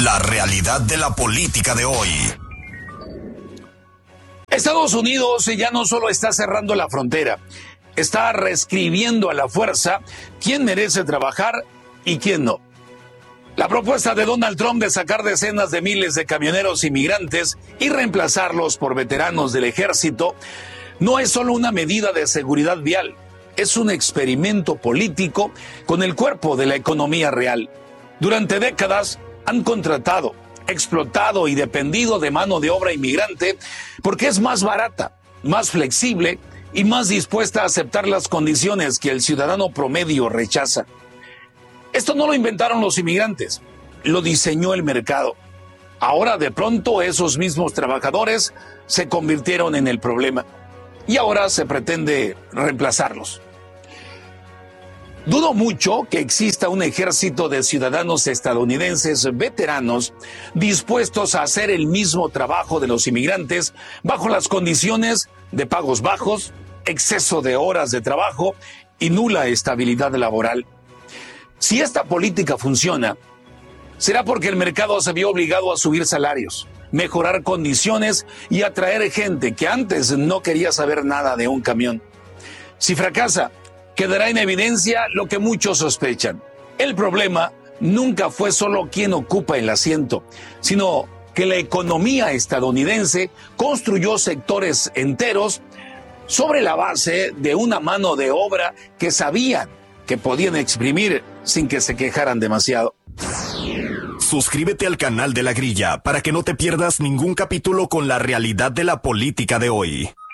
La realidad de la política de hoy. Estados Unidos ya no solo está cerrando la frontera, está reescribiendo a la fuerza quién merece trabajar y quién no. La propuesta de Donald Trump de sacar decenas de miles de camioneros inmigrantes y reemplazarlos por veteranos del ejército no es solo una medida de seguridad vial, es un experimento político con el cuerpo de la economía real. Durante décadas han contratado, explotado y dependido de mano de obra inmigrante porque es más barata, más flexible y más dispuesta a aceptar las condiciones que el ciudadano promedio rechaza. Esto no lo inventaron los inmigrantes, lo diseñó el mercado. Ahora de pronto esos mismos trabajadores se convirtieron en el problema y ahora se pretende reemplazarlos. Dudo mucho que exista un ejército de ciudadanos estadounidenses veteranos dispuestos a hacer el mismo trabajo de los inmigrantes bajo las condiciones de pagos bajos, exceso de horas de trabajo y nula estabilidad laboral. Si esta política funciona, será porque el mercado se vio obligado a subir salarios, mejorar condiciones y atraer gente que antes no quería saber nada de un camión. Si fracasa, quedará en evidencia lo que muchos sospechan. El problema nunca fue solo quién ocupa el asiento, sino que la economía estadounidense construyó sectores enteros sobre la base de una mano de obra que sabían que podían exprimir sin que se quejaran demasiado. Suscríbete al canal de La Grilla para que no te pierdas ningún capítulo con la realidad de la política de hoy.